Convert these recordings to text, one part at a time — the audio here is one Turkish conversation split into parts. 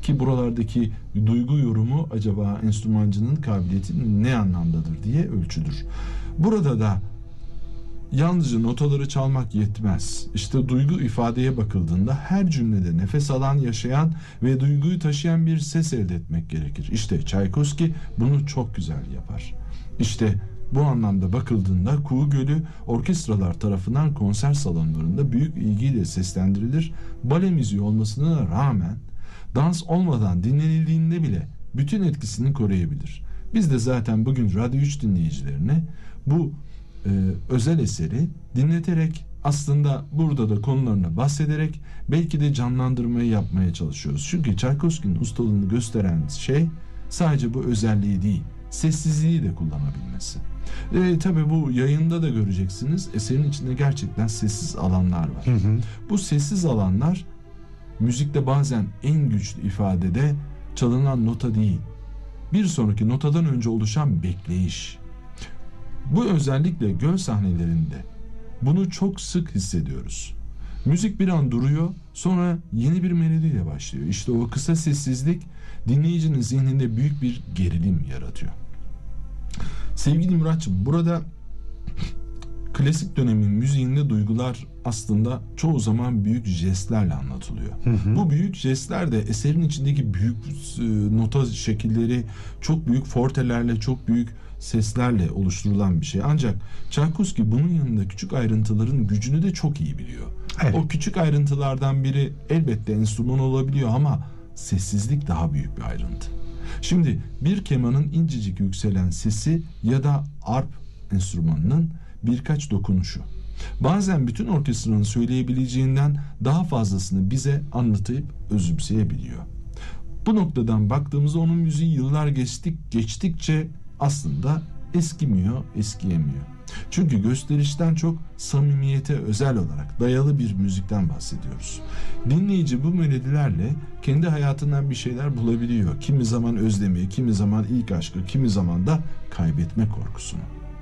ki buralardaki duygu yorumu acaba enstrümancının kabiliyeti ne anlamdadır diye ölçüdür. Burada da yalnızca notaları çalmak yetmez. İşte duygu ifadeye bakıldığında her cümlede nefes alan, yaşayan ve duyguyu taşıyan bir ses elde etmek gerekir. İşte Çaykovski bunu çok güzel yapar. İşte bu anlamda bakıldığında Kuğu Gölü orkestralar tarafından konser salonlarında büyük ilgiyle seslendirilir. Bale müziği olmasına rağmen dans olmadan dinlenildiğinde bile bütün etkisini koruyabilir. Biz de zaten bugün Radyo 3 dinleyicilerine bu özel eseri dinleterek, aslında burada da konularına bahsederek belki de canlandırmayı yapmaya çalışıyoruz. Çünkü Çaykovski'nin ustalığını gösteren şey sadece bu özelliği değil, sessizliği de kullanabilmesi. Tabii bu yayında da göreceksiniz, eserin içinde gerçekten sessiz alanlar var. Bu sessiz alanlar müzikte bazen en güçlü ifadede çalınan nota değil, bir sonraki notadan önce oluşan bekleyiş. Bu özellikle göl sahnelerinde bunu çok sık hissediyoruz. Müzik bir an duruyor, sonra yeni bir melodiyle başlıyor. İşte o kısa sessizlik dinleyicinin zihninde büyük bir gerilim yaratıyor. Sevgili Muratçım, burada klasik dönemin müziğinde duygular aslında çoğu zaman büyük jestlerle anlatılıyor. Bu büyük jestler de eserin içindeki büyük nota şekilleri, çok büyük fortelerle, çok büyük seslerle oluşturulan bir şey. Ancak Çaykovski bunun yanında küçük ayrıntıların gücünü de çok iyi biliyor. Evet. O küçük ayrıntılardan biri elbette enstrüman olabiliyor ama sessizlik daha büyük bir ayrıntı. Şimdi bir kemanın incecik yükselen sesi ya da arp enstrümanının birkaç dokunuşu bazen bütün orkestranın söyleyebileceğinden daha fazlasını bize anlatıp özümseyebiliyor. Bu noktadan baktığımızda onun müziği yıllar geçtikçe aslında eskiyemiyor. Çünkü gösterişten çok samimiyete özel olarak dayalı bir müzikten bahsediyoruz. Dinleyici bu melodilerle kendi hayatından bir şeyler bulabiliyor. Kimi zaman özlemi, kimi zaman ilk aşkı, kimi zaman da kaybetme korkusunu.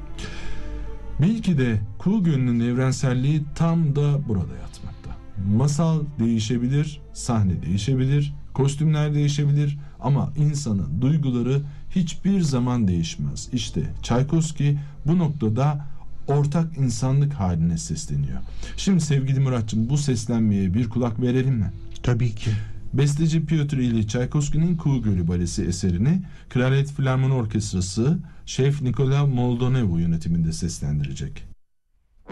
Belki de Kuğu Gölü'nün evrenselliği tam da burada yatmakta. Masal değişebilir, sahne değişebilir, kostümler değişebilir ama insanın duyguları hiçbir zaman değişmez. İşte Çaykovski bu noktada ortak insanlık haline sesleniyor. Şimdi sevgili Muratçım, bu seslenmeye bir kulak verelim mi? Tabii ki. Besteci Piotr İlyich Çaykovski'nin Kuğu Gölü Balesi eserini Kraliyet Filarmoni Orkestrası Şef Nikola Moldonevu yönetiminde seslendirecek.